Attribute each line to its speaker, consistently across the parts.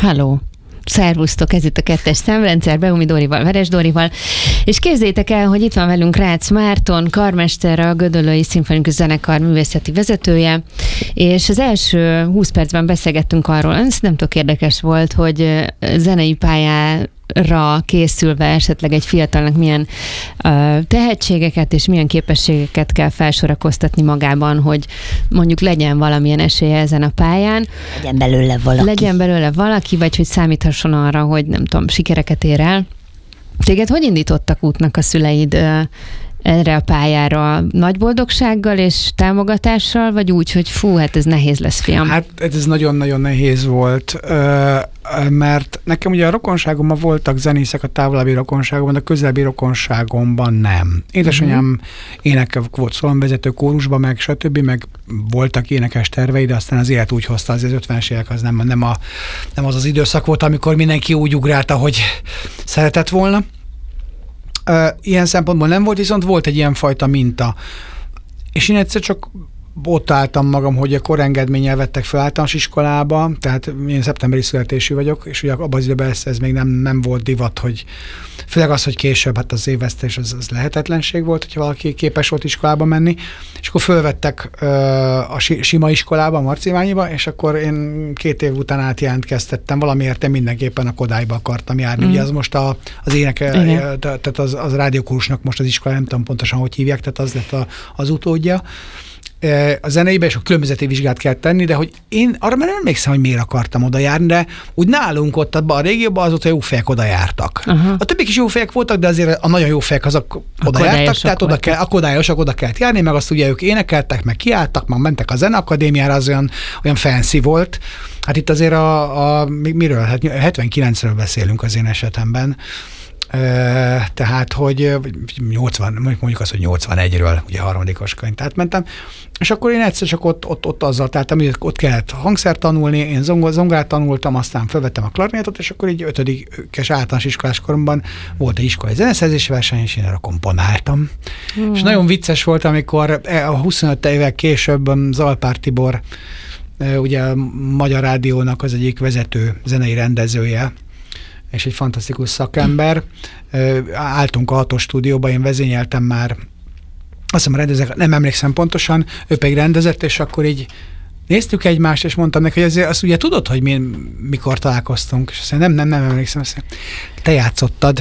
Speaker 1: Halló! Szervusztok, ez itt a 2-es számrendszer, Beumi Dórival, Veres Dórival, és képzeljétek el, hogy itt van velünk Rácz Márton, karmester, a Gödöllői Szimfonikus Zenekar művészeti vezetője, és az első 20 percben beszélgettünk arról, ez nem tök érdekes volt, hogy zenei pályára készülve esetleg egy fiatalnak milyen tehetségeket és milyen képességeket kell felsorakoztatni magában, hogy mondjuk legyen valamilyen esélye ezen a pályán. Legyen belőle valaki, vagy hogy számíthasson arra, hogy nem tudom, sikereket ér el. Téged hogy indítottak útnak a szüleid erre a pályára? Nagy boldogsággal és támogatással, vagy úgy, hogy fú, hát ez nehéz lesz, fiam?
Speaker 2: Hát ez nagyon-nagyon nehéz volt, mert nekem ugye a rokonságomban voltak zenészek, a távolabbi rokonságomban, de a közelebbi rokonságomban nem. Édesanyám volt szólamvezető kórusban, meg stb., meg voltak énekes tervei, de aztán az élet úgy hozta, az 50-es évek az nem az az időszak volt, amikor mindenki úgy ugrálta, hogy szeretett volna. Ilyen szempontból nem volt, viszont volt egy ilyen fajta minta. És én egyszer csak ott álltam magam, hogy a korengedménnyel vettek fel általános iskolába, tehát én szeptemberi születésű vagyok, és ugye abban az időben ez még nem volt divat, hogy főleg az, hogy később, hát az évvesztés az lehetetlenség volt, hogyha valaki képes volt iskolába menni, és akkor fölvettek a sima iskolába, a Marciványiba, és akkor én 2 év után átjelentkeztettem, valamiért én mindenképpen a Kodályba akartam járni. Ugye az most az ének, tehát az rádiókursnak most az iskola, nem tudom pontosan, hogy hívják, tehát az lett az utódja. A zeneibe, és a különbözeti vizsgát kell tenni, de hogy én arra már nem emlékszem, hogy miért akartam oda járni, de úgy nálunk ott abban a régióban azóta jó fejek oda jártak. A többik is jó fejek voltak, de azért a nagyon jó fejek azok oda jártak, tehát a kodályosak oda kellett járni, meg azt ugye ők énekeltek, meg kiálltak, meg mentek a zeneakadémiára, az olyan fancy volt. Hát itt azért miről? Hát 79-ről beszélünk az én esetemben. Tehát, hogy 80, mondjuk azt, hogy 81-ről, ugye harmadikosként átmentem, és akkor én egyszer csak ott azzal találtam, hogy ott kellett hangszert tanulni, én zongorát tanultam, aztán felvettem a klarinétot, és akkor így 5-es általános iskolás koromban volt egy iskolai zeneszerzési verseny, és én arra komponáltam. És nagyon vicces volt, amikor a 25 évvel később Zalpár Tibor, ugye a Magyar Rádiónak az egyik vezető zenei rendezője, és egy fantasztikus szakember. Álltunk a 6-os stúdióba, én vezényeltem már, azt hiszem rendezek, nem emlékszem pontosan, ő pedig rendezett, és akkor így néztük egymást, és mondtam neki, hogy azért azt ugye tudod, hogy mi mikor találkoztunk, és azt mondja, nem emlékszem, azt mondja, te játszottad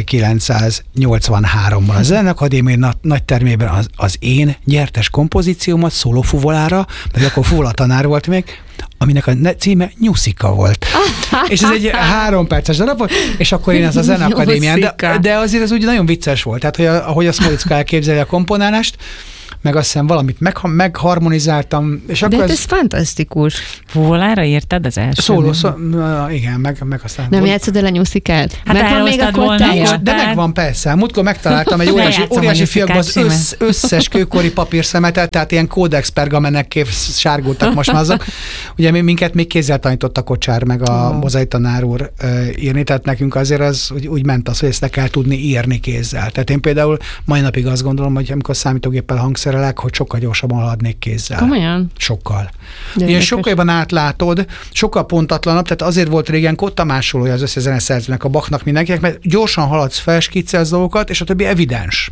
Speaker 2: 1983-ban a Zeneakadémia nagy termében az én nyertes kompozíciómat szólófuvolára, mert akkor fuvolatanár volt még, aminek a címe Nyuszika volt. És ez egy 3 perces darab volt, és akkor én ez a Zeneakadémián, de azért ez úgy nagyon vicces volt, tehát hogy ahogy a Smoliczka elképzelje a komponálást, meg azt hiszem valamit megharmonizáltam. És akkor
Speaker 1: de ez fantasztikus.
Speaker 3: Fuvolára írtad az első?
Speaker 2: Igen, meg aztán...
Speaker 1: Nem játszod el a Nyuszikát?
Speaker 3: Hát megvan még a kottája?
Speaker 2: De megvan, persze. Múltkor megtaláltam egy óriási fiakban az összes kőkori papírszemetet, tehát ilyen kódex pergamenekké sárgultak most már azok. Ugye minket még kézzel tanított a Kocsár, meg a Mozai tanár úr írni, tehát nekünk azért az úgy ment az, hogy ezt le kell tudni írni kézzel. Tehát én például mai napig azt gondolom, hogy amikor számítógéppel hangszerelek, hogy sokkal gyorsabban haladnék kézzel.
Speaker 1: Komolyan?
Speaker 2: Sokkal. Ilyen sokkal jobban átlátod, sokkal pontatlanabb, tehát azért volt régen Kotta másolója az összes zeneszerzőnek, a Bachnak, mindenkinek, mert gyorsan haladsz fel, skiccelsz dolgokat, és a többi evidens.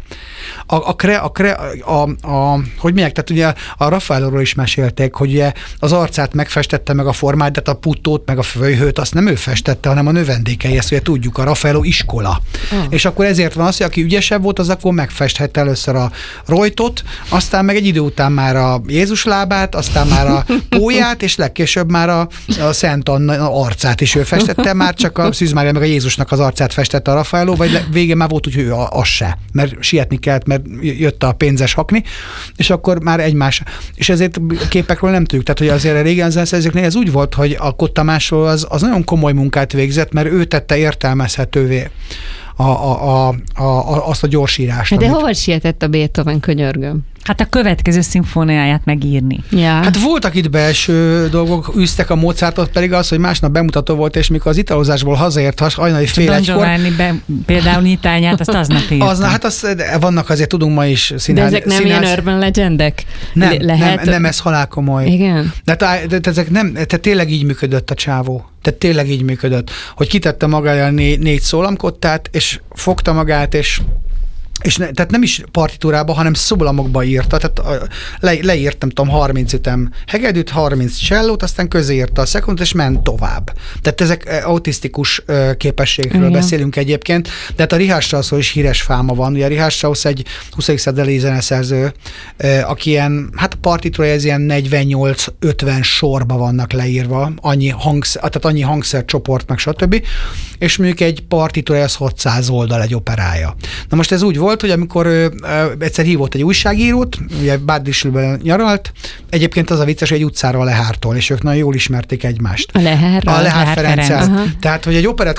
Speaker 2: Hogy mondják, tehát ugye a Raffaelloról is mesélték, hogy ugye az arcát megfestette, meg a formát, de a puttót, meg a főhőt, azt nem ő festette, hanem a növendékei, ezt ugye tudjuk, a Raffaello iskola. És akkor ezért van az, hogy aki ügyesebb volt, az akkor megfesthette először a rojtot, aztán meg egy idő után már a Jézus lábát, aztán már a pólyát, és legkésőbb már a Szent Anna arcát is ő festette, már csak a Szűz Mária meg a Jézusnak az arcát festette a Raffaello, vagy végén már volt úgy, hogy az se, mert sietni kellett, mert jött a pénzes hakni, és akkor már egymás. És ezért képekről nem tudjuk. Tehát, hogy azért a régen zeneszerzőknél ez úgy volt, hogy a Kotta másoló az nagyon komoly munkát végzett, mert ő tette értelmezhetővé azt a gyorsírást.
Speaker 1: De hova sietett a Beethoven, könyörgöm?
Speaker 3: Hát a következő szimfóniáját megírni.
Speaker 1: Ja.
Speaker 2: Hát voltak itt belső dolgok, űztek a Mozartot, pedig az, hogy másnap bemutató volt, és mikor az italozásból hazaért hajnali fél egykor.
Speaker 3: Például nyitányát, azt aznap írtam.
Speaker 2: Hát vannak azért, tudunk ma is színház.
Speaker 1: De ezek nem ilyen urban legendek?
Speaker 2: Nem, ez halálkomoly.
Speaker 1: Igen.
Speaker 2: De ezek nem, tehát tényleg így működött a csávó. Tehát tényleg így működött, hogy kitette magára 4 szólamkottát, és fogta magát, és tehát nem is partitúrába, hanem szólamokba írta, tehát leírt, nem tudom, 30 ütem hegedűt, 30 csellót, aztán közé írta a szekundot, és ment tovább. Tehát ezek autisztikus képességekről beszélünk egyébként, de hát a Richard Straussról is híres fáma van. Ugye a Richard Strauss egy 20. századi zeneszerző, aki ilyen, hát a partitúrája ez ilyen 48-50 sorba vannak leírva, annyi hangszercsoport, meg stb. És mondjuk egy partitúrája az 600 oldal egy operája. Na most ez úgy volt, hogy amikor egyszer hívott egy újságírót, ugye Bádisülben nyaralt, egyébként az a vicces, hogy egy utcára a Lehártól, és ők nagyon jól ismerték egymást.
Speaker 1: A Lehár
Speaker 2: Ferenccel. Tehát, hogy egy operett,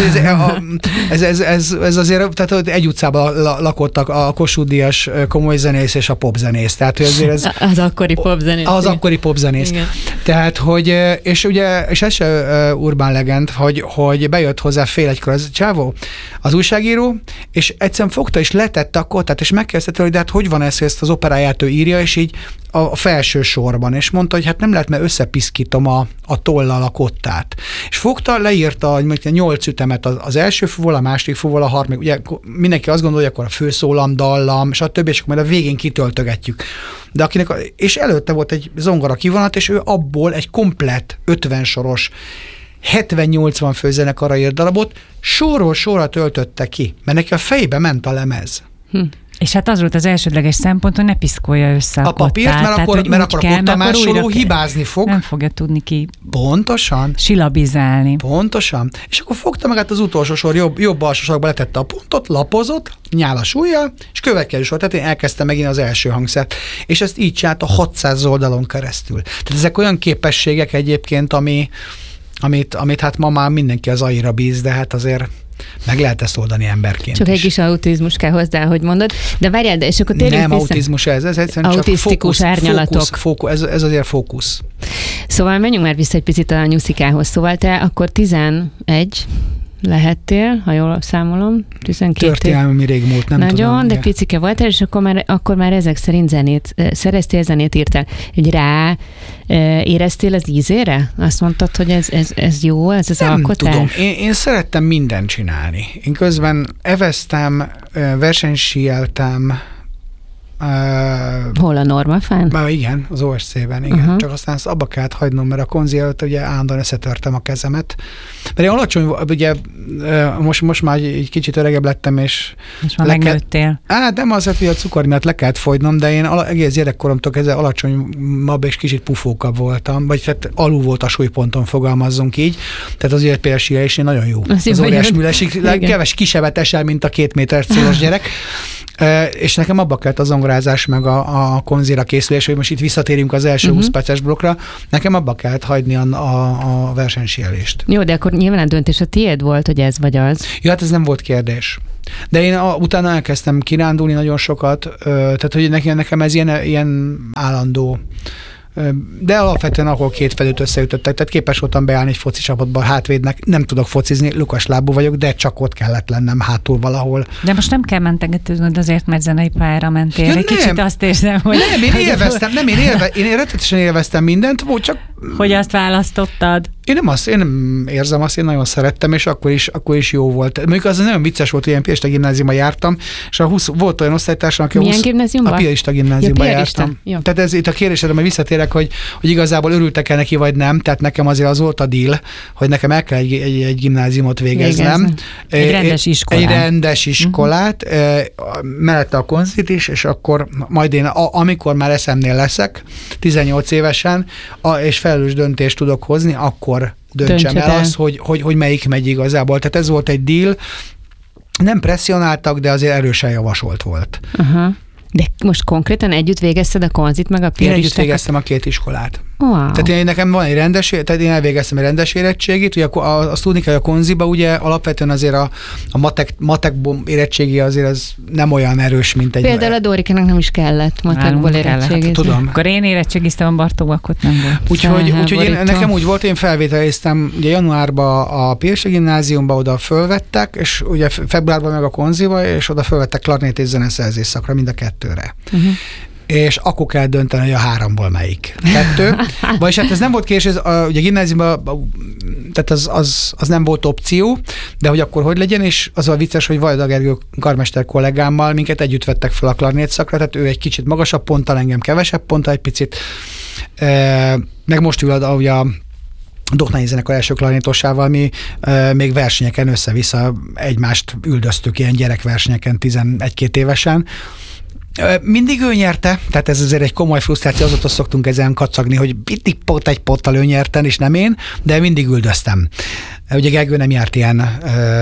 Speaker 2: ez azért, tehát egy utcában lakottak a Kossuth Díjas komoly zenész és a popzenész. Tehát, hogy azért ez...
Speaker 1: Az akkori popzenész.
Speaker 2: Az akkori popzenész. Igen. Tehát, hogy, és ugye, és ez se urban legend, hogy bejött hozzá fél egykor az csávó, az újságíró, és egyszerűen fogta és letette a kottát, és megkérdezte, hogy de hát hogy van ez, hogy ezt az operáját ő írja, és így a felső sorban, és mondta, hogy hát nem lehet, mert összepiszkítom a tollal a kottát. És fogta, leírta, hogy mondjuk 8 ütemet az első fúvól, a második fúvól, a harmadik, ugye mindenki azt gondolja, hogy akkor a főszólam, dallam, stb., és akkor majd a végén kitöltögetjük. De akinek, és előtte volt egy zongora kivonat, és ő abból egy komplett 50 soros 70-80 főzenekarra írt darabot sorról sorra töltötte ki, mert neki a fejbe ment a lemez.
Speaker 3: És hát az volt az elsődleges szempont, hogy ne piszkolja össze a
Speaker 2: papírt,
Speaker 3: kottát.
Speaker 2: mert akkor a kottamásoló hibázni fog.
Speaker 3: Nem fogja tudni ki
Speaker 2: pontosan
Speaker 3: silabizálni.
Speaker 2: Pontosan. És akkor fogta magát az utolsó sor, jobb alsó sorba letette a pontot, lapozott, nyálas ujjal, és következő sor, tehát én elkezdtem megint az első hangszert. És ezt így csinálta 600 oldalon keresztül. Tehát ezek olyan képességek egyébként, amit hát ma már mindenki az AI-ra bíz, de hát azért meg lehet ezt oldani emberként.
Speaker 1: Csak egy kis autizmus kell hozzá, hogy mondod. De várjál, de és akkor térjünk
Speaker 2: nem autizmus ez egyszerűen
Speaker 1: autisztikus
Speaker 2: csak
Speaker 1: árnyalatok.
Speaker 2: Ez azért fókusz.
Speaker 1: Szóval menjünk már vissza egy picit a nyuszikához. Szóval te akkor 11 lehettél, ha jól számolom, 12
Speaker 2: történelmi régmúlt, nem
Speaker 1: nagyon,
Speaker 2: tudom.
Speaker 1: De picike voltál, és akkor már ezek szerint szereztél zenét, írtál. Hogy rá éreztél az ízére? Azt mondtad, hogy ez jó, ez az
Speaker 2: nem
Speaker 1: alkotás?
Speaker 2: Nem tudom, én szerettem mindent csinálni. Én közben eveztem, versenysíeltem.
Speaker 1: Hol a Normafán?
Speaker 2: Igen, az OSC-ben, igen. Csak aztán ezt abba kellett hagynom, mert a konzi előtt ugye állandóan összetörtem a kezemet. Mert én alacsony, ugye most már egy kicsit öregebb lettem, és
Speaker 3: már megnőttél.
Speaker 2: Nem azért, hogy a cukor miatt le kellett fogynom, de én egész gyerekkoromtól kezdve alacsonyabb és kicsit pufókabb voltam, vagy hát alul volt a súlyponton, fogalmazzunk így. Tehát azért például síelésnél nagyon jó. Az óriás műlesik, kisebbet esel, mint a 2 méter célos gyerek. És nekem abba kellett a zongorázás meg a konzira készülés, hogy most itt visszatérünk az első 20 perces blokkra, nekem abba kellett hagyni a versenysíelést.
Speaker 1: Jó, de akkor nyilván a döntés a tiéd volt, hogy ez vagy az.
Speaker 2: Ja, hát ez nem volt kérdés. De én utána elkezdtem kirándulni nagyon sokat, tehát hogy nekem ez ilyen állandó. De alapvetően ahol két felőtt összeütöttek, tehát képes voltam beállni egy foci csapatba hátvédnek, nem tudok focizni, lukaslábú vagyok, de csak ott kellett lennem hátul valahol.
Speaker 3: De most nem kell mentegetőznöd azért, mert zenei pályára mentél. Ja, egy kicsit azt érzem, hogy...
Speaker 2: Nem, én élveztem, én rettetesen élveztem mindent, volt csak...
Speaker 3: Hogy azt választottad?
Speaker 2: Én nem érzem azt, én nagyon szerettem, és akkor is jó volt. Mondjuk az nagyon vicces volt, hogy ilyen piarista gimnáziumban jártam, és volt olyan osztálytársam, aki
Speaker 1: milyen gimnáziumban?
Speaker 2: A piarista gimnáziumban jártam. Jó. Tehát ez itt a kérdésedre, mert visszatérek, hogy igazából örültek-e neki, vagy nem, tehát nekem azért az volt a deal, hogy nekem el kell egy gimnáziumot végeznem.
Speaker 3: Egy rendes iskolát.
Speaker 2: Egy rendes iskolát, mellette a konzit is, és akkor majd én, amikor már eszemnél leszek, 18 évesen, és felelős döntést tudok hozni, akkor döntsem el azt, hogy melyik megy igazából. Tehát ez volt egy deal. Nem presszionáltak, de azért erősen javasolt volt.
Speaker 1: De most konkrétan együtt végezted a konzit meg a piaristát?
Speaker 2: Én együtt végeztem a két iskolát.
Speaker 1: Wow.
Speaker 2: Tehát nekem van egy rendes, tehát én elvégeztem egy rendes érettségit, ugye azt tudni kell, hogy a konziba ugye alapvetően azért a matekból érettségi azért az nem olyan erős, mint egy...
Speaker 1: Például a Dórikának nem is kellett matekból érettségizni.
Speaker 2: Tudom.
Speaker 3: Akkor én érettségiztem a Bartók, akkor nem volt.
Speaker 2: Úgyhogy nekem úgy volt, én felvételiztem ugye januárban a Pirsi gimnáziumba, oda fölvettek, és ugye februárban meg a konziba, és oda fölvettek klarnét és zeneszerzés szakra, mind a kettőre. És akkor kell dönteni, hogy a 3-ból melyik. 2. Vagyis hát ez nem volt késő, ugye a gimnáziumban, tehát az nem volt opció, de hogy akkor hogy legyen, és az a vicces, hogy Vajda Gergő karmester kollégámmal minket együtt vettek fel a klarnét szakra, tehát ő egy kicsit magasabb ponttal, engem kevesebb ponttal egy picit, meg most ül ugye a Doknányi zenekar első klarnétosával mi még versenyeken össze-vissza egymást üldöztük, ilyen gyerekversenyeken 11-2 évesen. Mindig ő nyerte, tehát ez azért egy komoly frusztráció, azóta szoktunk ezen kacagni, hogy mindig pont egy ponttal ő nyerten, és nem én, de mindig üldöztem. Ugye Gergő nem járt ilyen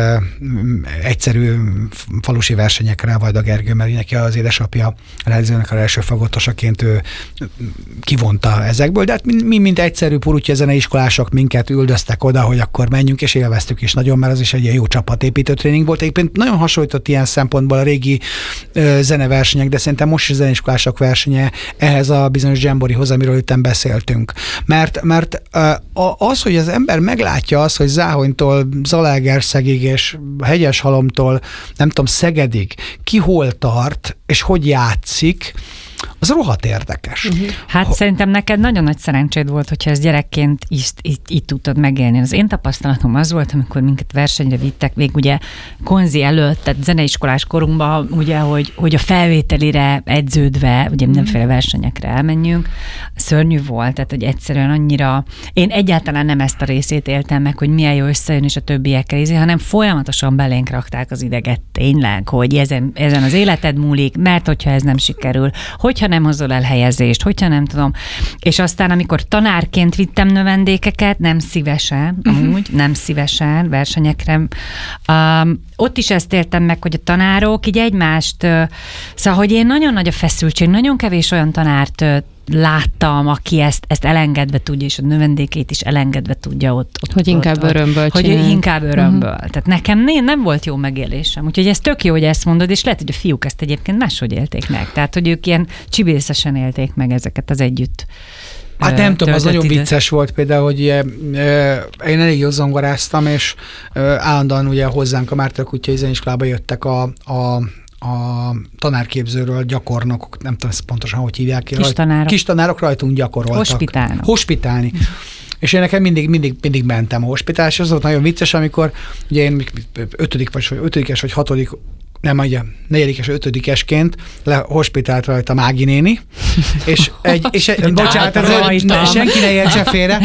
Speaker 2: egyszerű falusi versenyekre, vagy a Gergő, mert neki az édesapja a első fagotosaként ő kivonta ezekből, de hát mi mint egyszerű purutya zeneiskolások minket üldöztek oda, hogy akkor menjünk, és élveztük is nagyon, mert az is egy ilyen jó csapatépítő tréning volt. Egyébként nagyon hasonlított ilyen szempontból a régi zeneversenyek, de szerintem most is zeneiskolások versenye ehhez a bizonyos dzsemborihoz, amiről itt beszéltünk. Mert az, hogy az ember meglátja azt, hogy Záhonytól Zalaegerszegig és Hegyeshalomtól, nem tudom, Szegedig ki hol tart, és hogy játszik, az rohadt érdekes.
Speaker 3: Hát szerintem neked nagyon nagy szerencséd volt, hogyha ezt gyerekként így tudtad megélni. Az én tapasztalatom az volt, amikor minket versenyre vittek, még ugye konzi előtt, tehát zeneiskolás korunkban, ugye, hogy a felvételire edződve, ugye mindenféle versenyekre elmenjünk, szörnyű volt, tehát hogy egyszerűen annyira, én egyáltalán nem ezt a részét éltem meg, hogy milyen jó összejön és a többiekkel, hanem folyamatosan belénk rakták az ideget tényleg, hogy ezen az életed múlik, mert hogyha ez nem sikerül, hogyha nem hozol el helyezést, hogyha nem tudom. És aztán, amikor tanárként vittem növendékeket, nem szívesen versenyekre, ott is ezt éltem meg, hogy a tanárok így egymást, szóval, hogy én nagyon nagy a feszültség, nagyon kevés olyan tanárt láttam, aki ezt elengedve tudja, és a növendékét is elengedve tudja ott
Speaker 1: hogy inkább örömből csinálni.
Speaker 3: Hogy inkább örömből. Tehát nekem nem volt jó megélésem. Úgyhogy ez tök jó, hogy ezt mondod, és lehet, hogy a fiúk ezt egyébként máshogy élték meg. Tehát, hogy ők ilyen csibészesen élték meg ezeket az együtt.
Speaker 2: Hát nem tudom, az nagyon vicces volt például, hogy én elég jól zongoráztam, és állandóan ugye hozzánk a Márta Kutyai Zeneiskolába jöttek a tanárképzőről gyakornokok, nem tudom ezt pontosan, hogy hívják ki. Kis tanárok rajtunk gyakoroltak. Hospitálni. És én nekem mindig mentem a hospitál, és az volt nagyon vicces, amikor ugye én 5-es vagy 6. nem, ugye 4-es, 5-esként hospitált rajta Mági néni, és bocsánat, senki ne értse félre,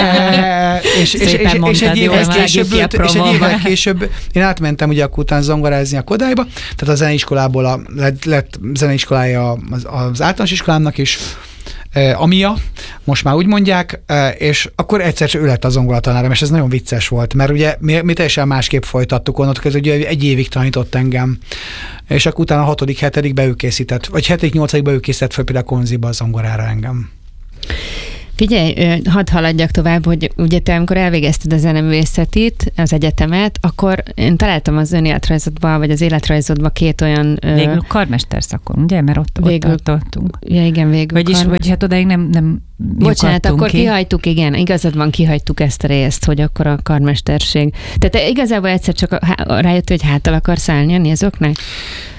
Speaker 2: és egy évvel később én átmentem ugye akkor után zongorázni a Kodályba, tehát a zeneiskolából lett zeneiskolája az általános iskolámnak is, Amia, most már úgy mondják, és akkor egyszer ő lett a zongoratanárom, és ez nagyon vicces volt, mert ugye mi teljesen másképp folytattuk onnan, közben ugye egy évig tanított engem, és akkor utána a 6.-7. ő készített, vagy 7.-8. ő készített fel például a konziba a zongorára engem.
Speaker 1: Figyelj, hadd haladjak tovább, hogy ugye te, amikor elvégezted a zeneművészetit, az egyetemet, akkor én találtam az önéletrajzodban, vagy az életrajzodban 2 olyan...
Speaker 3: Végül karmesterszakon, ugye? Mert ott tartottunk.
Speaker 1: Ja, igen, végül.
Speaker 3: Vagy hát odáig nem
Speaker 1: bocsánat, akkor kihagytuk, igen, igazad van, kihagytuk ezt a részt, hogy akkor a karmesterség. Tehát igazából egyszer csak rájött, hogy háttal akarsz állni a nézőknek?